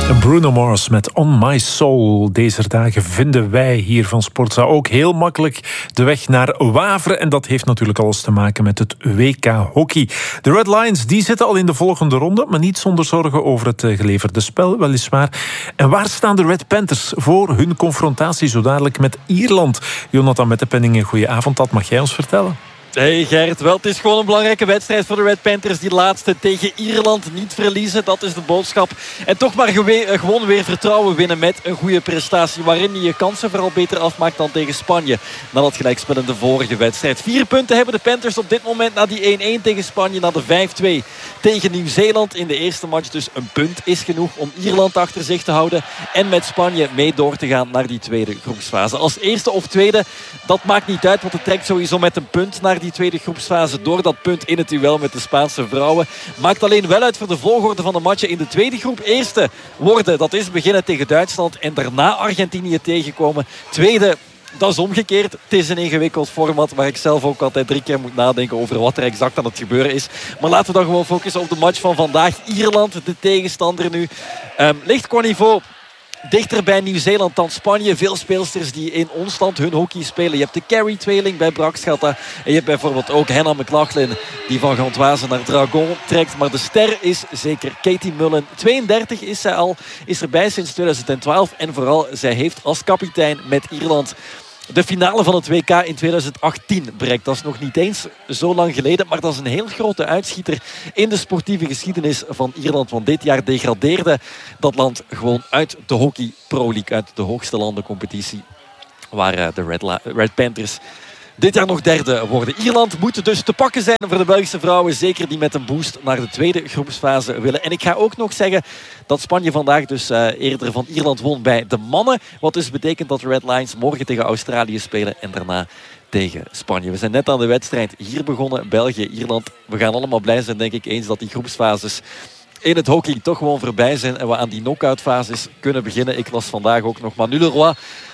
Bruno Mars met On My Soul. Deze dagen vinden wij hier van Sportza ook heel makkelijk de weg naar Wavre. En dat heeft natuurlijk alles te maken met het WK hockey. De Red Lions die zitten al in de volgende ronde, maar niet zonder zorgen over het geleverde spel, weliswaar. En waar staan de Red Panthers voor hun confrontatie zo dadelijk met Ierland? Jonathan Mettepenningen, goedenavond. Dat mag jij ons vertellen. Hey Gert, wel, het is gewoon een belangrijke wedstrijd voor de Red Panthers. Die laatste tegen Ierland niet verliezen, dat is de boodschap. En toch maar gewoon weer vertrouwen winnen met een goede prestatie. Waarin je je kansen vooral beter afmaakt dan tegen Spanje. Na dat gelijkspel in de vorige wedstrijd. 4 punten hebben de Panthers op dit moment na die 1-1 tegen Spanje. Na de 5-2 tegen Nieuw-Zeeland in de eerste match. Dus een punt is genoeg om Ierland achter zich te houden. En met Spanje mee door te gaan naar die tweede groepsfase. Als eerste of tweede, dat maakt niet uit. Want het trekt sowieso met een punt naar die tweede groepsfase door dat punt in het duel met de Spaanse vrouwen. Maakt alleen wel uit voor de volgorde van de matchen in de tweede groep. Eerste worden, dat is beginnen tegen Duitsland en daarna Argentinië tegenkomen. Tweede, dat is omgekeerd. Het is een ingewikkeld format waar ik zelf ook altijd 3 keer moet nadenken over wat er exact aan het gebeuren is. Maar laten we dan gewoon focussen op de match van vandaag. Ierland, de tegenstander nu. Ligt qua niveau dichter bij Nieuw-Zeeland dan Spanje. Veel speelsters die in ons land hun hockey spelen. Je hebt de Carey-tweeling bij Brakschatta. En je hebt bijvoorbeeld ook Hannah McLaughlin die van Gantoise naar Dragon trekt. Maar de ster is zeker Katie Mullen. 32 is zij al. Is erbij sinds 2012. En vooral, zij heeft als kapitein met Ierland de finale van het WK in 2018 bereikt. Dat is nog niet eens zo lang geleden. Maar dat is een heel grote uitschieter in de sportieve geschiedenis van Ierland. Want dit jaar degradeerde dat land gewoon uit de Hockey Pro League. Uit de hoogste landencompetitie. Waar de Red Panthers dit jaar nog derde worden. Ierland moet dus te pakken zijn voor de Belgische vrouwen. Zeker die met een boost naar de tweede groepsfase willen. En ik ga ook nog zeggen dat Spanje vandaag dus eerder van Ierland won bij de mannen. Wat dus betekent dat de Red Lions morgen tegen Australië spelen. En daarna tegen Spanje. We zijn net aan de wedstrijd hier begonnen. België, Ierland. We gaan allemaal blij zijn, denk ik, eens dat die groepsfases in het hockey toch gewoon voorbij zijn. En we aan die knock-out fases kunnen beginnen. Ik las vandaag ook nog Manu Leroy,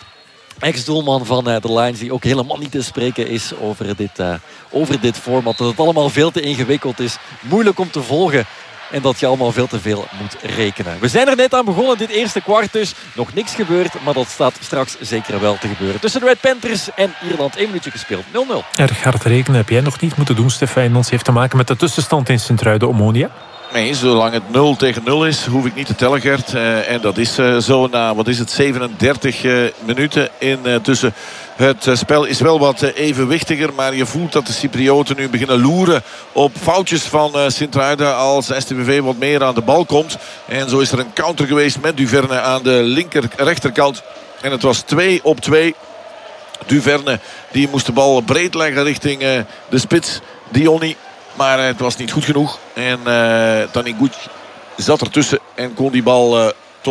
ex-doelman van de Lions, die ook helemaal niet te spreken is over dit format. Dat het allemaal veel te ingewikkeld is. Moeilijk om te volgen. En dat je allemaal veel te veel moet rekenen. We zijn er net aan begonnen, dit eerste kwart dus. Nog niks gebeurd, maar dat staat straks zeker wel te gebeuren. Tussen de Red Panthers en Ierland 1 minuutje gespeeld. 0-0. Erg hard rekenen heb jij nog niet moeten doen, Stefan. Dat heeft te maken met de tussenstand in Sint-Truiden-Omonia. Nee, zolang het 0-0 is, hoef ik niet te tellen, Gert. En dat is zo na, 37 minuten intussen. Het spel is wel wat evenwichtiger, maar je voelt dat de Cyprioten nu beginnen loeren op foutjes van Sint-Truiden als STVV wat meer aan de bal komt. En zo is er een counter geweest met Duverne aan de rechterkant. En het was 2-2. Duverne die moest de bal breed leggen richting de spits Diony. Maar het was niet goed genoeg. En Taniguchi zat ertussen en kon die bal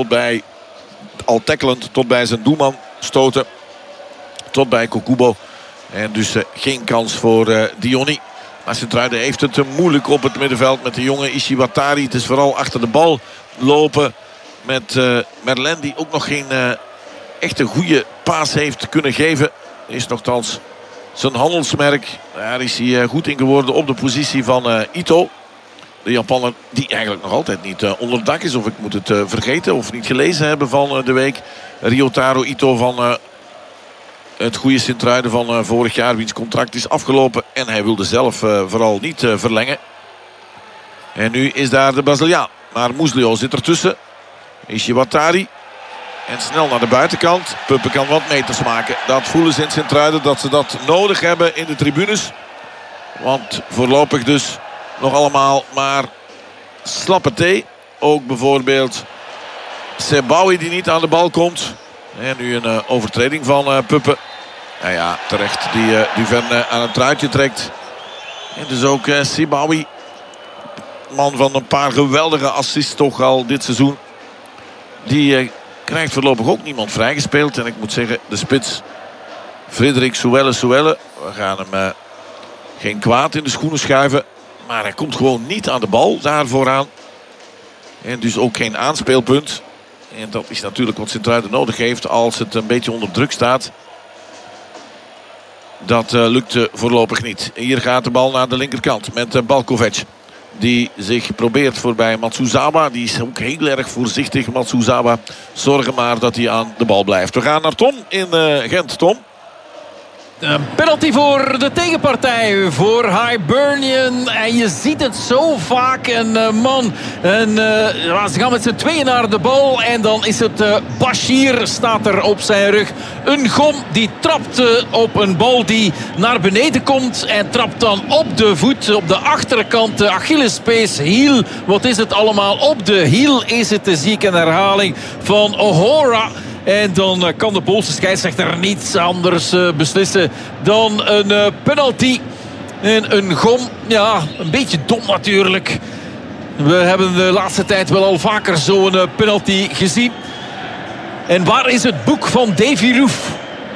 al tackelend tot bij zijn doelman stoten. Tot bij Kokubo. En dus geen kans voor Diony. Maar Sint-Truiden heeft het moeilijk op het middenveld met de jonge Ishiwatari. Het is vooral achter de bal lopen met Merlin, die ook nog geen echte goede paas heeft kunnen geven. Is nogthans zijn handelsmerk. Daar is hij goed in geworden op de positie van Ito. De Japaner die eigenlijk nog altijd niet onder dak is. Of ik moet het vergeten of niet gelezen hebben van de week. Ryotaro Ito van het goede Sint-Truiden van vorig jaar. Wiens contract is afgelopen. En hij wilde zelf vooral niet verlengen. En nu is daar de Braziliaan. Maar Muslio zit ertussen. Ishiwatari. En snel naar de buitenkant. Puppen kan wat meters maken. Dat voelen ze in Sint-Truiden dat ze dat nodig hebben in de tribunes. Want voorlopig dus nog allemaal maar slappe thee. Ook bijvoorbeeld Sebawi die niet aan de bal komt. En nu een overtreding van Puppen. Nou ja, terecht die Duverne aan het truitje trekt. En dus ook Sebawi. Man van een paar geweldige assists toch al dit seizoen. Die krijgt voorlopig ook niemand vrijgespeeld. En ik moet zeggen, de spits Frederik Souelle. We gaan hem geen kwaad in de schoenen schuiven. Maar hij komt gewoon niet aan de bal daar vooraan. En dus ook geen aanspeelpunt. En dat is natuurlijk wat Sint-Truiden nodig heeft als het een beetje onder druk staat. Dat lukt voorlopig niet. Hier gaat de bal naar de linkerkant met Balkovic. Die zich probeert voorbij Matsuzawa. Die is ook heel erg voorzichtig. Matsuzawa, zorgen maar dat hij aan de bal blijft. We gaan naar Tom in Gent. Tom? Een penalty voor de tegenpartij, voor Hibernian. En je ziet het zo vaak. Ze gaan met z'n tweeën naar de bal. En dan is het Bashir, staat er op zijn rug. Een gom die trapt op een bal die naar beneden komt. En trapt dan op de voet, op de achterkant. De Achillespees, hiel. Wat is het allemaal? Op de hiel is het, zie ik een herhaling van O'Hora. En dan kan de Poolse scheidsrechter niets anders beslissen dan een penalty. En een gom, ja, een beetje dom natuurlijk. We hebben de laatste tijd wel al vaker zo'n penalty gezien. En waar is het boek van Davy Roof?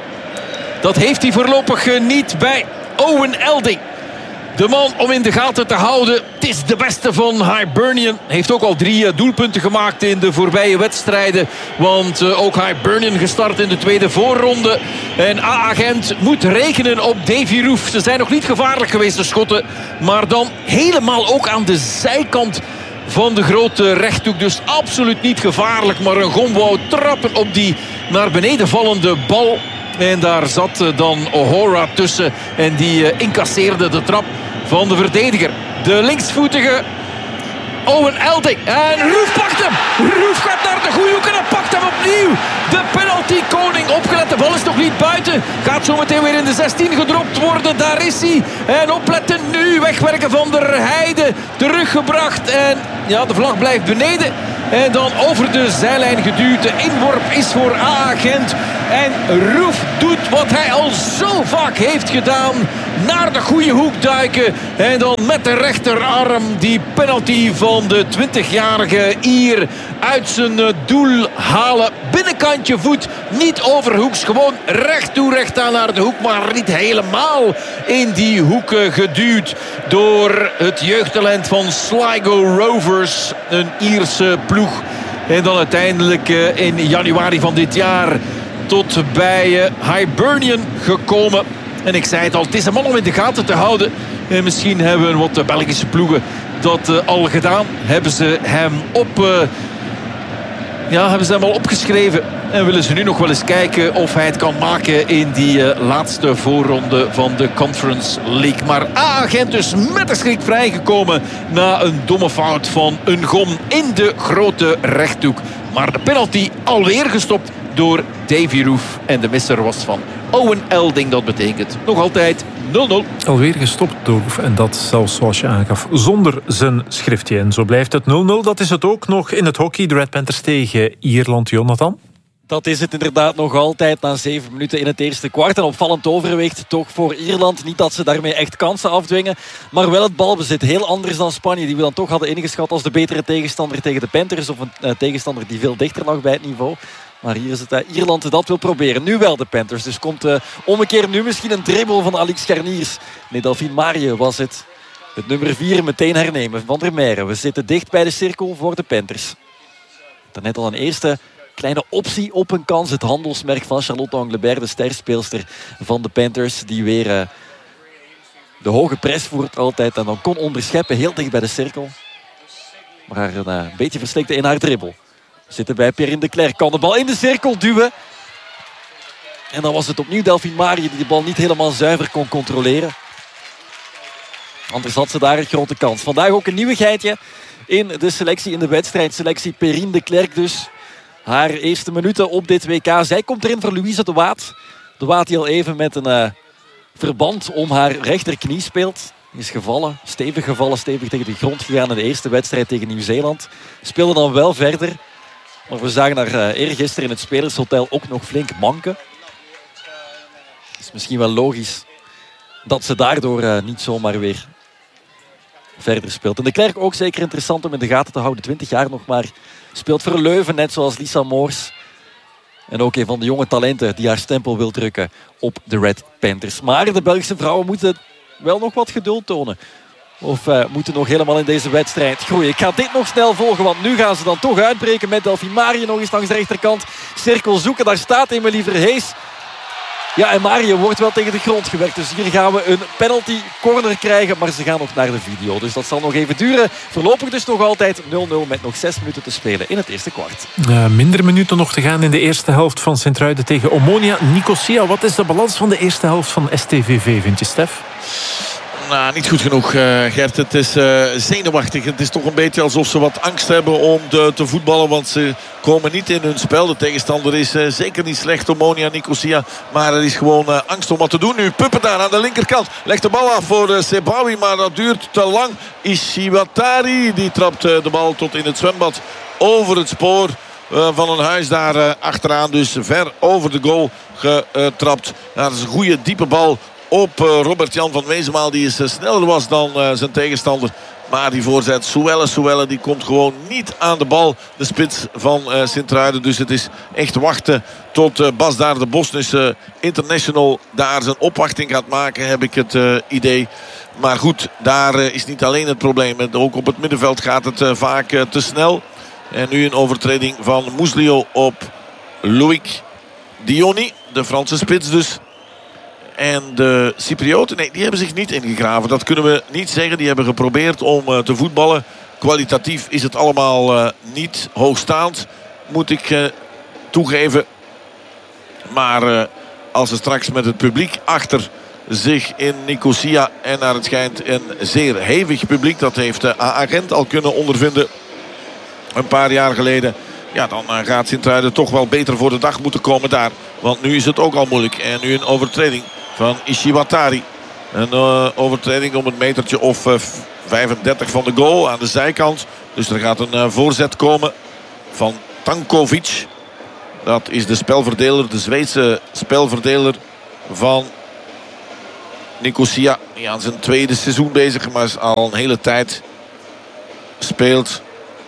Dat heeft hij voorlopig niet bij Owen Elding. De man om in de gaten te houden. Het is de beste van Hibernian. Heeft ook al 3 doelpunten gemaakt in de voorbije wedstrijden. Want ook Hibernian gestart in de tweede voorronde. En AA Gent moet rekenen op Davy Roof. Ze zijn nog niet gevaarlijk geweest, de schotten. Maar dan helemaal ook aan de zijkant van de grote rechthoek. Dus absoluut niet gevaarlijk. Maar een gom wou trappen op die naar beneden vallende bal. En daar zat dan O'Hora tussen. En die incasseerde de trap van de verdediger. De linksvoetige Owen Elding. En Roof pakt hem. Roof gaat naar de goede hoek en hij pakt hem opnieuw. De penalty koning opgelet. De bal is nog niet buiten. Gaat zo meteen weer in de 16 gedropt worden. Daar is hij. En opletten nu. Wegwerken van der Heijden. Teruggebracht. En ja, de vlag blijft beneden. En dan over de zijlijn geduwd. De inworp is voor AA Gent. En Roof doet wat hij al zo vaak heeft gedaan. Naar de goede hoek duiken. En dan met de rechterarm die penalty van de 20-jarige Ier uit zijn doel halen. Binnenkantje voet. Niet overhoeks. Gewoon recht toe recht aan naar de hoek. Maar niet helemaal in die hoek geduwd. Door het jeugdtalent van Sligo Rovers. Een Ierse ploeg. En dan uiteindelijk in januari van dit jaar tot bij Hibernian gekomen. En ik zei het al, het is een man om in de gaten te houden. En misschien hebben wat Belgische ploegen dat al gedaan. Hebben ze hem al opgeschreven. En willen ze nu nog wel eens kijken of hij het kan maken in die laatste voorronde van de Conference League. Maar AA Gent dus met de schrik vrijgekomen na een domme fout van een gom in de grote rechthoek. Maar de penalty alweer gestopt door Davy Roof. En de misser was van Owen Elding. Dat betekent nog altijd 0-0. Alweer gestopt door Roof. En dat zelfs zoals je aangaf zonder zijn schriftje. En zo blijft het 0-0. Dat is het ook nog in het hockey. De Red Panthers tegen Ierland, Jonathan. Dat is het inderdaad nog altijd na 7 minuten in het eerste kwart. Een opvallend overwicht toch voor Ierland. Niet dat ze daarmee echt kansen afdwingen. Maar wel het balbezit. Heel anders dan Spanje. Die we dan toch hadden ingeschat als de betere tegenstander tegen de Panthers. Of een tegenstander die veel dichter lag bij het niveau. Maar hier is het Ierland dat wil proberen. Nu wel de Panthers. Dus komt om een keer nu misschien een dribbel van Alex Garniers. Nee, Delphine Marie was het. Het nummer 4 meteen hernemen. Van der Meijeren. We zitten dicht bij de cirkel voor de Panthers. Daarnet al een eerste kleine optie op een kans. Het handelsmerk van Charlotte Anglebert, de sterspeelster van de Panthers. Die weer de hoge pres voert altijd. En dan kon onderscheppen heel dicht bij de cirkel. Maar haar een beetje verslikte in haar dribbel. We zitten bij Perrine de Klerk. Kan de bal in de cirkel duwen. En dan was het opnieuw Delphine Marie die de bal niet helemaal zuiver kon controleren. Anders had ze daar een grote kans. Vandaag ook een nieuwigheidje in de selectie, in de wedstrijdselectie. Perrine de Klerk dus. Haar eerste minuten op dit WK. Zij komt erin voor Louise de Waat. De Waat die al even met een verband om haar rechterknie speelt. Die is gevallen, stevig tegen de grond gegaan in de eerste wedstrijd tegen Nieuw-Zeeland. Speelde dan wel verder. Maar we zagen haar eergisteren in het Spelershotel ook nog flink manken. Het is misschien wel logisch dat ze daardoor niet zomaar weer verder speelt. En de Klerk ook zeker interessant om in de gaten te houden. 20 jaar nog maar. Speelt voor Leuven, net zoals Lisa Moors. En ook een van de jonge talenten die haar stempel wil drukken op de Red Panthers. Maar de Belgische vrouwen moeten wel nog wat geduld tonen. Of moeten nog helemaal in deze wedstrijd groeien. Ik ga dit nog snel volgen, want nu gaan ze dan toch uitbreken met Delphine Marie nog eens langs de rechterkant. Cirkel zoeken, daar staat Emilie Verhees. Ja, en Mario wordt wel tegen de grond gewerkt. Dus hier gaan we een penalty corner krijgen. Maar ze gaan nog naar de video. Dus dat zal nog even duren. Voorlopig dus nog altijd 0-0 met nog 6 minuten te spelen in het eerste kwart. Minder minuten nog te gaan in de eerste helft van Sint-Truiden tegen Omonia Nicosia. Wat is de balans van de eerste helft van STVV, vind je, Stef? Nou, niet goed genoeg, Gert. Het is zenuwachtig. Het is toch een beetje alsof ze wat angst hebben om te voetballen. Want ze komen niet in hun spel. De tegenstander is zeker niet slecht, Omonia Nicosia. Maar er is gewoon angst om wat te doen. Nu Puppen daar aan de linkerkant. Legt de bal af voor Sebawi, maar dat duurt te lang. Ishiwatari, die trapt de bal tot in het zwembad over het spoor van een huis daar achteraan. Dus ver over de goal getrapt. Dat is een goede diepe bal op Robert-Jan van Wezenmaal. Die is sneller was dan zijn tegenstander. Maar die voorzet Souelle die komt gewoon niet aan de bal. De spits van Sint-Truiden. Dus het is echt wachten tot Bas daar, de Bosnische international, daar zijn opwachting gaat maken, heb ik het idee. Maar goed, daar is niet alleen het probleem. Ook op het middenveld gaat het vaak te snel. En nu een overtreding van Muslio op Loïc Diony, de Franse spits dus. En de Cyprioten, nee, die hebben zich niet ingegraven. Dat kunnen we niet zeggen. Die hebben geprobeerd om te voetballen. Kwalitatief is het allemaal niet hoogstaand, moet ik toegeven. Maar als ze straks met het publiek achter zich in Nicosia, en naar het schijnt een zeer hevig publiek, dat heeft AA Gent al kunnen ondervinden een paar jaar geleden. Ja, dan gaat Sint-Truiden toch wel beter voor de dag moeten komen daar. Want nu is het ook al moeilijk. En nu een overtreding van Ishiwatari. Een overtreding om een metertje of 35 van de goal aan de zijkant. Dus er gaat een voorzet komen van Tankovic. Dat is de spelverdeler, de Zweedse spelverdeler van Nicosia. Die aan zijn tweede seizoen bezig, maar al een hele tijd speelt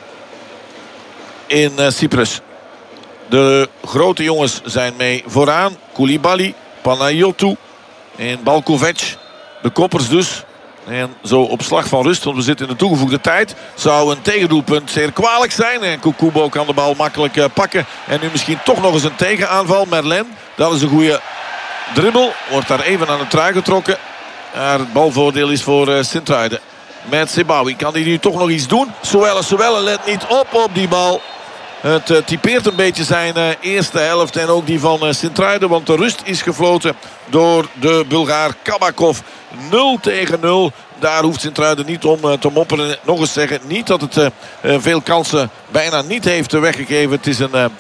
in Cyprus. De grote jongens zijn mee vooraan. Koulibaly, Panayotou en Balkovic. De koppers dus. En zo op slag van rust, want we zitten in de toegevoegde tijd. Zou een tegendoelpunt zeer kwalijk zijn. En Kukubo kan de bal makkelijk pakken. En nu misschien toch nog eens een tegenaanval. Merlin, dat is een goede dribbel. Wordt daar even aan de trui getrokken. Maar het balvoordeel is voor Sint-Truiden. Met Sebawi kan hij nu toch nog iets doen. Souelle let niet op die bal. Het typeert een beetje zijn eerste helft en ook die van Sint-Truiden. Want de rust is gefloten door de Bulgaar Kabakov. 0-0. Daar hoeft Sint-Truiden niet om te mopperen. Nog eens zeggen, niet dat het veel kansen bijna niet heeft weggegeven. Het is een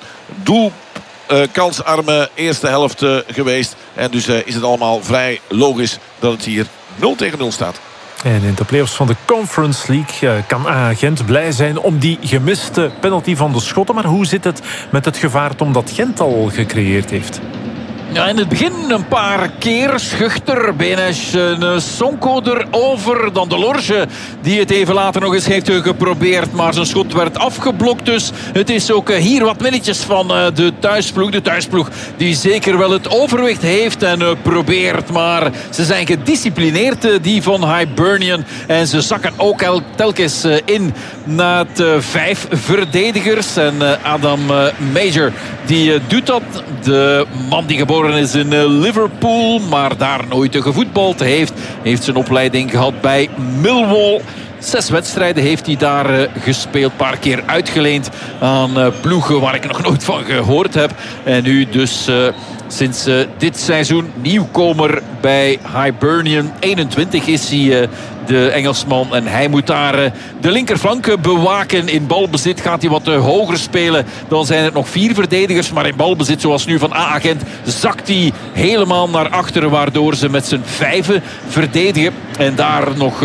kansarme eerste helft geweest. En dus is het allemaal vrij logisch dat het hier 0-0 staat. En in de play-offs van de Conference League kan AA Gent blij zijn om die gemiste penalty van de Schotten. Maar hoe zit het met het gevaar dat Gent al gecreëerd heeft? Ja, in het begin een paar keer schuchter. Benes Sonko erover. Dan de Lorge die het even later nog eens heeft geprobeerd. Maar zijn schot werd afgeblokt. Dus het is ook hier wat minnetjes van de thuisploeg. De thuisploeg die zeker wel het overwicht heeft en probeert. Maar ze zijn gedisciplineerd, die van Hibernian. En ze zakken ook telkens in na het 5 verdedigers. En Adam Major die doet dat. De man die geboren is in Liverpool, maar daar nooit gevoetbald heeft. Heeft zijn opleiding gehad bij Millwall. 6 wedstrijden heeft hij daar gespeeld. Een paar keer uitgeleend aan ploegen waar ik nog nooit van gehoord heb. En nu dus sinds dit seizoen nieuwkomer bij Hibernian. 21 is hij, de Engelsman. En hij moet daar de linkerflank bewaken. In balbezit gaat hij wat hoger spelen. Dan zijn het nog 4 verdedigers. Maar in balbezit, zoals nu van AA Gent, zakt hij helemaal naar achteren. Waardoor ze met z'n 5 verdedigen. En daar nog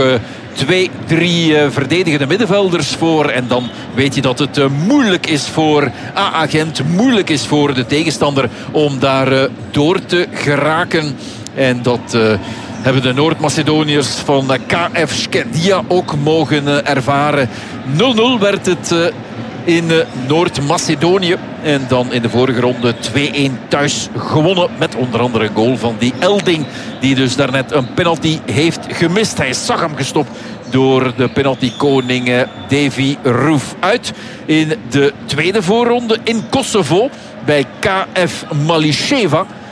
2-3 verdedigende middenvelders voor. En dan weet je dat het moeilijk is voor AA Gent. Moeilijk is voor de tegenstander om daar door te geraken. En dat hebben de Noord-Macedoniërs van KF Skedia ook mogen ervaren. 0-0 werd het in Noord-Macedonië. En dan in de vorige ronde 2-1 thuis gewonnen. Met onder andere een goal van die Elding. Die dus daarnet een penalty heeft gemist. Hij zag hem gestopt door de penaltykoning Davy Roof uit. In de tweede voorronde in Kosovo bij KF Mališeva.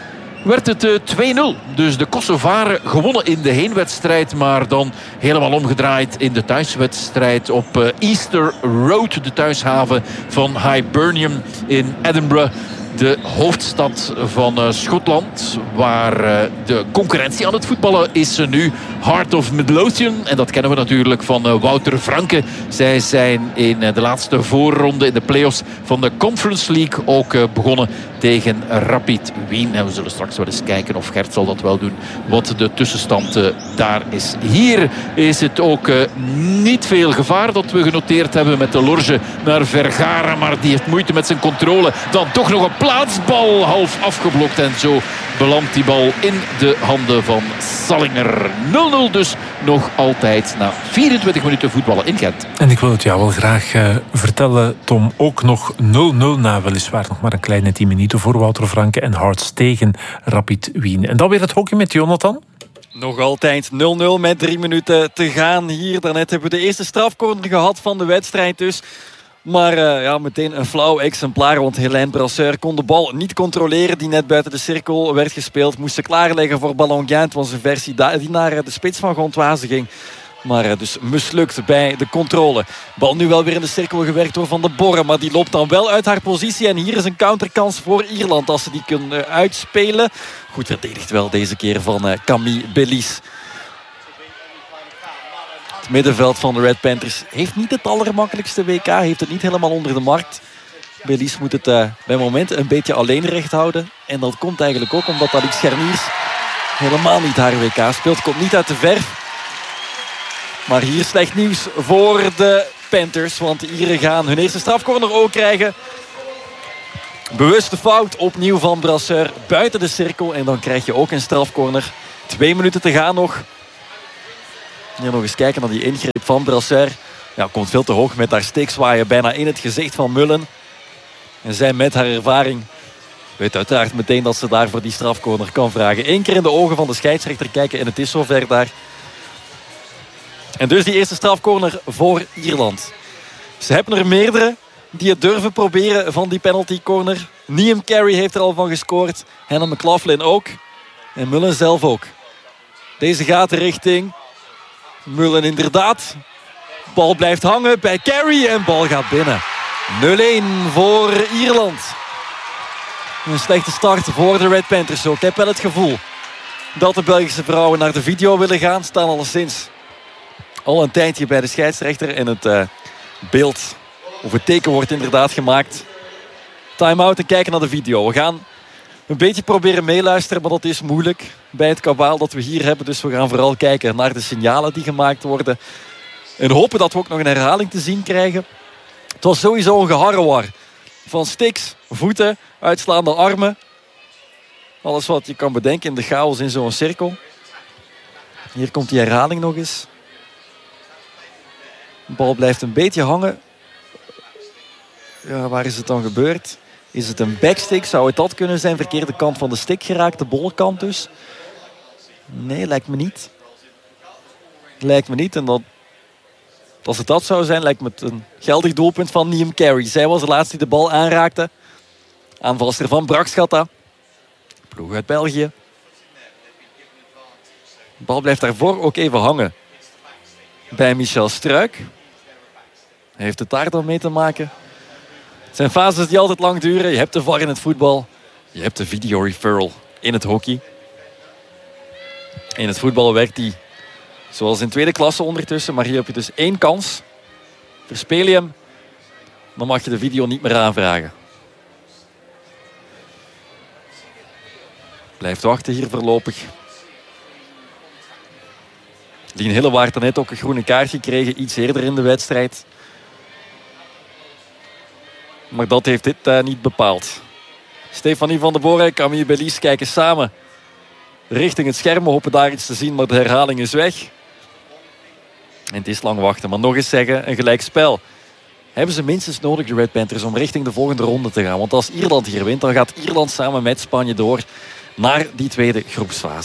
werd het 2-0. Dus de Kosovaren gewonnen in de heenwedstrijd, maar dan helemaal omgedraaid in de thuiswedstrijd op Easter Road, de thuishaven van Hibernian in Edinburgh. De hoofdstad van Schotland, waar de concurrentie aan het voetballen is nu. Heart of Midlothian. En dat kennen we natuurlijk van Wouter Franke. Zij zijn in de laatste voorronde in de play-offs van de Conference League ook begonnen tegen Rapid Wien. En we zullen straks wel eens kijken, of Gert zal dat wel doen, wat de tussenstand daar is. Hier is het ook niet veel gevaar dat we genoteerd hebben met de Lorge naar Vergara. Maar die heeft moeite met zijn controle. Dan toch nog een plaatsbal half afgeblokt. En zo belandt die bal in de handen van Sallinger. 0-0 dus nog altijd na 24 minuten voetballen in Gent. En ik wil het jou wel graag vertellen, Tom. Ook nog 0-0 na weliswaar nog maar een kleine 10 minuten voor Wouter Franke en Hearts tegen Rapid Wien. En dan weer het hockey met Jonathan. Nog altijd 0-0 met 3 minuten te gaan hier. Daarnet hebben we de eerste strafcorner gehad van de wedstrijd dus. Maar meteen een flauw exemplaar, want Helene Brasseur kon de bal niet controleren die net buiten de cirkel werd gespeeld. Moest ze klaarleggen voor Ballonguin. Het was een versie die naar de spits van Gontwaze ging. Maar dus mislukt bij de controle. Bal nu wel weer in de cirkel gewerkt door Van de Borre. Maar die loopt dan wel uit haar positie. En hier is een counterkans voor Ierland als ze die kunnen uitspelen. Goed verdedigd wel deze keer van Camille Bellis. Het middenveld van de Red Panthers heeft niet het allermakkelijkste WK. Heeft het niet helemaal onder de markt. Bellis moet het bij momenten een beetje alleen recht houden. En dat komt eigenlijk ook omdat Alix Gerniers helemaal niet haar WK speelt. Komt niet uit de verf. Maar hier slecht nieuws voor de Panthers. Want de Ieren gaan hun eerste strafcorner ook krijgen. Bewuste fout opnieuw van Brasseur buiten de cirkel. En dan krijg je ook een strafcorner. 2 minuten te gaan nog. Hier nog eens kijken naar die ingreep van Brasseur. Ja, komt veel te hoog met haar steekzwaaien bijna in het gezicht van Mullen. En zij met haar ervaring weet uiteraard meteen dat ze daar voor die strafcorner kan vragen. 1 keer in de ogen van de scheidsrechter kijken en het is zover daar. En dus die eerste strafcorner voor Ierland. Ze hebben er meerdere die het durven proberen van die penalty corner. Liam Carey heeft er al van gescoord. Hannah McLaughlin ook. En Mullen zelf ook. Deze gaat richting Mullen inderdaad. Bal blijft hangen bij Carey en bal gaat binnen. 0-1 voor Ierland. Een slechte start voor de Red Panthers. Ik heb wel het gevoel dat de Belgische vrouwen naar de video willen gaan. Staan alleszins al een tijdje bij de scheidsrechter. En het beeld of het teken wordt inderdaad gemaakt. Time-out en kijken naar de video. We gaan een beetje proberen meeluisteren, maar dat is moeilijk bij het kabaal dat we hier hebben. Dus we gaan vooral kijken naar de signalen die gemaakt worden. En hopen dat we ook nog een herhaling te zien krijgen. Het was sowieso een geharrewar. Van sticks, voeten, uitslaande armen. Alles wat je kan bedenken in de chaos in zo'n cirkel. Hier komt die herhaling nog eens. De bal blijft een beetje hangen. Ja, waar is het dan gebeurd? Is het een backstick? Zou het dat kunnen zijn? Verkeerde kant van de stick geraakt, de bolkant dus. Nee, lijkt me niet. Lijkt me niet. En dat, als het dat zou zijn, lijkt me het een geldig doelpunt van Liam Carey. Zij was de laatste die de bal aanraakte. Aanvalster van Bragschata. Ploeg uit België. De bal blijft daarvoor ook even hangen. Bij Michel Struik. Heeft het daar dan mee te maken? Het zijn fases die altijd lang duren. Je hebt de VAR in het voetbal. Je hebt de video referral in het hockey. In het voetbal werkt die zoals in tweede klasse ondertussen. Maar hier heb je dus 1 kans. Verspeel je hem, dan mag je de video niet meer aanvragen. Blijft wachten hier voorlopig. Lien Hillewaard had net ook een groene kaart gekregen. Iets eerder in de wedstrijd. Maar dat heeft dit niet bepaald. Stefanie van de Borre en Camille Bellis kijken samen richting het scherm. We hopen daar iets te zien, maar de herhaling is weg. En het is lang wachten. Maar nog eens zeggen, een gelijkspel. Hebben ze minstens nodig, de Red Panthers, om richting de volgende ronde te gaan. Want als Ierland hier wint, dan gaat Ierland samen met Spanje door naar die tweede groepsfase.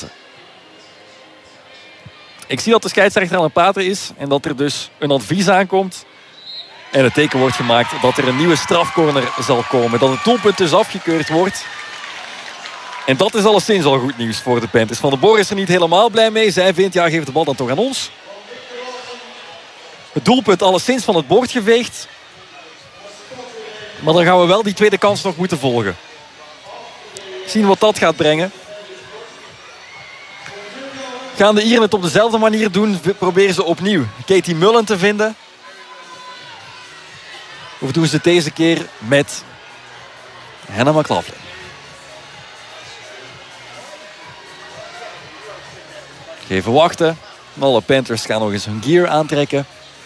Ik zie dat de scheidsrechter aan het praten is en dat er dus een advies aankomt. En het teken wordt gemaakt dat er een nieuwe strafcorner zal komen. Dat het doelpunt dus afgekeurd wordt. En dat is alleszins al goed nieuws voor de Panthers. Van de Boer is er niet helemaal blij mee. Zij vindt, geef de bal dan toch aan ons. Het doelpunt alleszins van het bord geveegd. Maar dan gaan we wel die tweede kans nog moeten volgen. Zien wat dat gaat brengen. Gaan de Ieren het op dezelfde manier doen? Proberen ze opnieuw Katie Mullen te vinden? Of doen ze het deze keer met Hannah McLaughlin? Even wachten. Alle Panthers gaan nog eens hun gear aantrekken.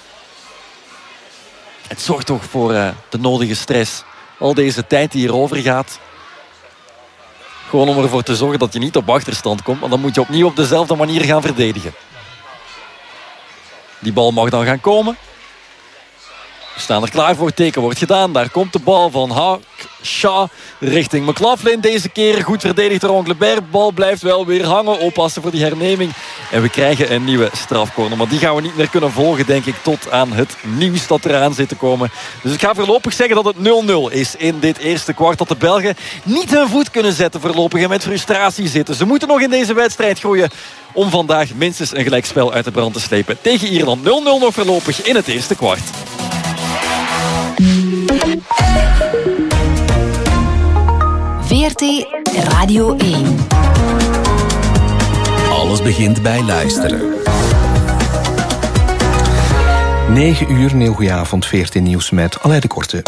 Het zorgt toch voor de nodige stress. Al deze tijd die hierover gaat. Gewoon om ervoor te zorgen dat je niet op achterstand komt. Want dan moet je opnieuw op dezelfde manier gaan verdedigen. Die bal mag dan gaan komen. We staan er klaar voor. Teken wordt gedaan. Daar komt de bal van Shaw richting McLaughlin. Deze keer goed verdedigd door Anglebert. Bal blijft wel weer hangen. Oppassen voor die herneming. En we krijgen een nieuwe strafcorner. Maar die gaan we niet meer kunnen volgen, denk ik, tot aan het nieuws dat eraan zit te komen. Dus ik ga voorlopig zeggen dat het 0-0 is in dit eerste kwart. Dat de Belgen niet hun voet kunnen zetten voorlopig en met frustratie zitten. Ze moeten nog in deze wedstrijd groeien om vandaag minstens een gelijkspel uit de brand te slepen. Tegen Ierland 0-0 nog voorlopig in het eerste kwart. VRT Radio 1. Alles begint bij luisteren. 9 uur, een heel goeie avond, VRT Nieuws met Aleid de Korte.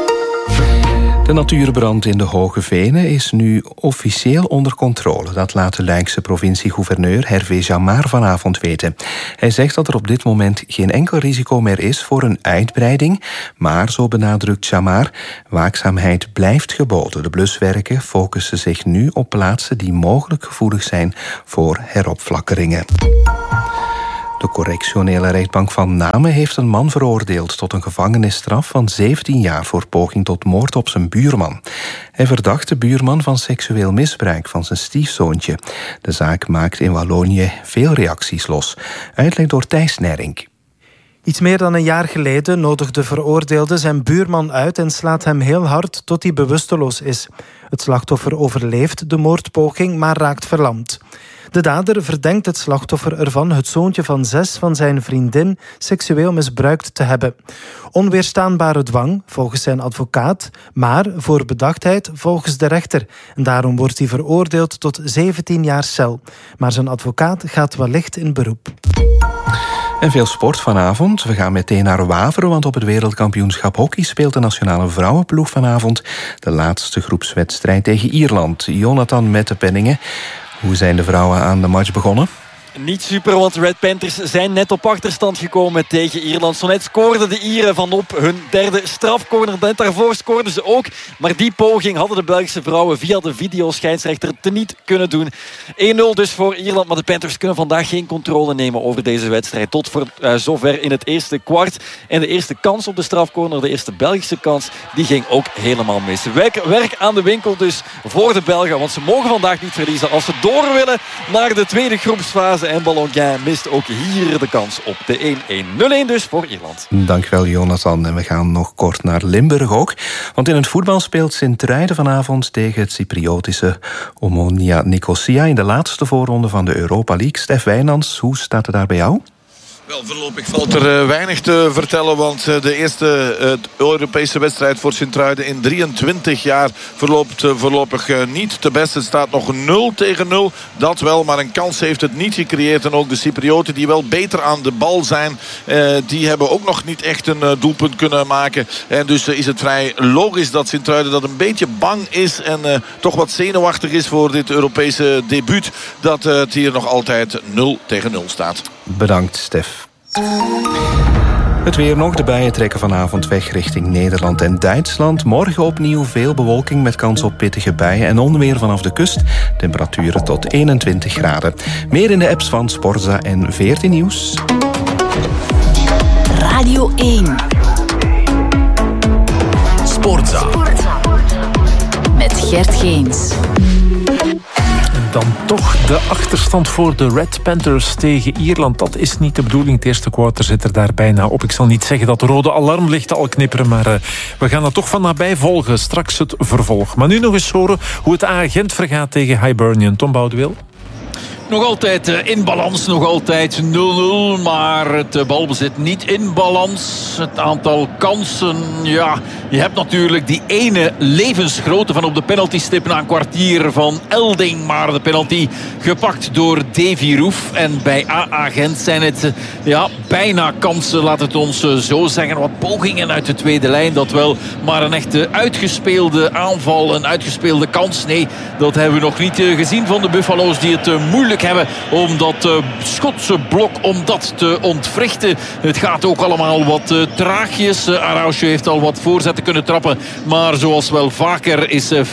De natuurbrand in de Hoge Venen is nu officieel onder controle. Dat laat de Luikse provincie-gouverneur Hervé Jamard vanavond weten. Hij zegt dat er op dit moment geen enkel risico meer is voor een uitbreiding. Maar, zo benadrukt Jamard, waakzaamheid blijft geboden. De bluswerken focussen zich nu op plaatsen die mogelijk gevoelig zijn voor heropflakkeringen. De correctionele rechtbank van Namen heeft een man veroordeeld tot een gevangenisstraf van 17 jaar voor poging tot moord op zijn buurman. Hij verdacht de buurman van seksueel misbruik van zijn stiefzoontje. De zaak maakt in Wallonië veel reacties los. Uitleg door Thijs Nering. Iets meer dan een jaar geleden nodigt de veroordeelde zijn buurman uit en slaat hem heel hard tot hij bewusteloos is. Het slachtoffer overleeft de moordpoging, maar raakt verlamd. De dader verdenkt het slachtoffer ervan het zoontje van 6 van zijn vriendin seksueel misbruikt te hebben. Onweerstaanbare dwang, volgens zijn advocaat, maar voor bedachtheid volgens de rechter. En daarom wordt hij veroordeeld tot 17 jaar cel. Maar zijn advocaat gaat wellicht in beroep. En veel sport vanavond. We gaan meteen naar Waveren, want op het wereldkampioenschap hockey speelt de nationale vrouwenploeg vanavond de laatste groepswedstrijd tegen Ierland. Jonathan met de penningen. Hoe zijn de vrouwen aan de match begonnen? Niet super, want de Red Panthers zijn net op achterstand gekomen tegen Ierland. Zo net scoorden de Ieren van op hun derde strafcorner. Net daarvoor scoorden ze ook. Maar die poging hadden de Belgische vrouwen via de videoscheidsrechter teniet kunnen doen. 1-0 dus voor Ierland. Maar de Panthers kunnen vandaag geen controle nemen over deze wedstrijd. Tot voor zover in het eerste kwart. En de eerste kans op de strafcorner, de eerste Belgische kans, die ging ook helemaal mis. Werk aan de winkel dus voor de Belgen. Want ze mogen vandaag niet verliezen als ze door willen naar de tweede groepsfase. En Ballonguin mist ook hier de kans op de 1-1. 0-1 dus voor Ierland. Dankjewel, Jonathan. En we gaan nog kort naar Limburg ook. Want in het voetbal speelt Sint-Truiden vanavond tegen het Cypriotische Omonia Nicosia in de laatste voorronde van de Europa League. Stef Wijnands, hoe staat het daar bij jou? Wel, voorlopig valt er weinig te vertellen, want de eerste Europese wedstrijd voor Sint-Truiden in 23 jaar verloopt voorlopig niet te best. Het staat nog 0-0, dat wel, maar een kans heeft het niet gecreëerd. En ook de Cyprioten, die wel beter aan de bal zijn, die hebben ook nog niet echt een doelpunt kunnen maken. En dus is het vrij logisch dat Sint-Truiden dat een beetje bang is en toch wat zenuwachtig is voor dit Europese debuut, dat het hier nog altijd 0-0 staat. Bedankt, Stef. Het weer nog. De buien trekken vanavond weg richting Nederland en Duitsland. Morgen opnieuw veel bewolking met kans op pittige buien en onweer vanaf de kust. Temperaturen tot 21 graden. Meer in de apps van Sportza en VRT Nieuws. Radio 1. Sportza. Met Gert Geens. Dan toch de achterstand voor de Red Panthers tegen Ierland. Dat is niet de bedoeling. Het eerste kwart zit er daar bijna op. Ik zal niet zeggen dat de rode alarmlichten al knipperen, maar we gaan dat toch van nabij volgen. Straks het vervolg. Maar nu nog eens horen hoe het A-Gent vergaat tegen Hibernian. Tom Boudewil. Nog altijd in balans, nog altijd 0-0. Maar het balbezit niet in balans. Het aantal kansen, ja, je hebt natuurlijk die ene levensgrote van op de penaltystip na een kwartier van Elding. Maar de penalty gepakt door Davy Roef. En bij AA Gent zijn het bijna kansen, laat het ons zo zeggen. Wat pogingen uit de tweede lijn, dat wel. Maar een echte uitgespeelde aanval, een uitgespeelde kans. Nee, dat hebben we nog niet gezien van de Buffalo's, die het moeilijk hebben om dat Schotse blok om dat te ontwrichten. Het gaat ook allemaal wat traagjes. Araújo heeft al wat voorzetten kunnen trappen, maar zoals wel vaker is 50%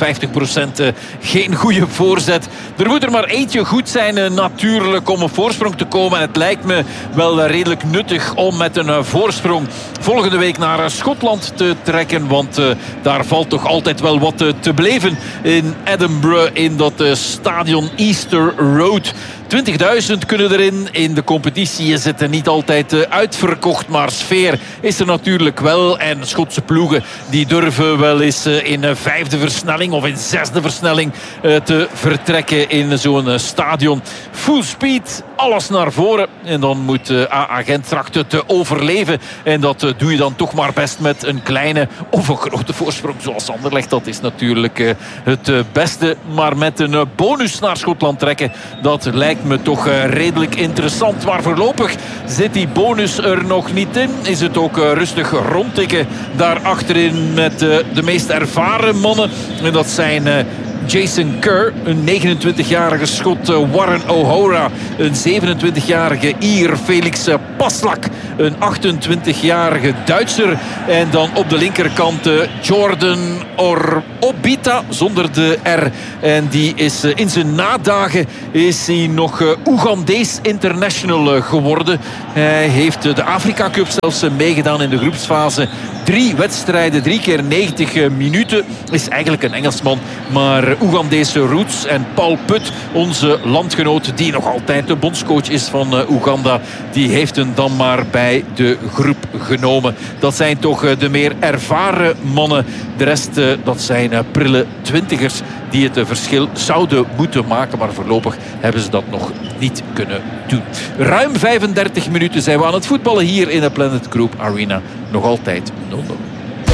geen goede voorzet. Er moet er maar eentje goed zijn natuurlijk om op voorsprong te komen. En het lijkt me wel redelijk nuttig om met een voorsprong volgende week naar Schotland te trekken, want daar valt toch altijd wel wat te beleven in Edinburgh, in dat stadion Easter Road. 20.000 kunnen erin. In de competitie is het niet altijd uitverkocht, maar sfeer is er natuurlijk wel. En Schotse ploegen die durven wel eens in vijfde versnelling of in zesde versnelling te vertrekken in zo'n stadion. Full speed, alles naar voren. En dan moet AA Gent trachten te overleven. En dat doe je dan toch maar best met een kleine of een grote voorsprong zoals Anderlecht. Dat is natuurlijk het beste. Maar met een bonus naar Schotland trekken, dat lijkt me toch redelijk interessant. Maar voorlopig zit die bonus er nog niet in. Is het ook rustig rondtikken daar achterin met de meest ervaren mannen. En dat zijn Jason Kerr, een 29-jarige Schot, Warren O'Hora, een 27-jarige Ier, Felix Paslak, een 28-jarige Duitser. En dan op de linkerkant Jordan Obita, zonder de R. En die is in zijn nadagen is hij nog Oegandees international geworden. Hij heeft de Afrika Cup zelfs meegedaan in de groepsfase. 3 wedstrijden, 3 keer 90 minuten. Is eigenlijk een Engelsman, maar Oegandese roots. En Paul Put, onze landgenoot, die nog altijd de bondscoach is van Oeganda, die heeft hem dan maar bij de groep genomen. Dat zijn toch de meer ervaren mannen. De rest, dat zijn prille twintigers die het verschil zouden moeten maken. Maar voorlopig hebben ze dat nog niet kunnen doen. Ruim 35 minuten zijn we aan het voetballen hier in de Planet Group Arena. Nog altijd 0-0.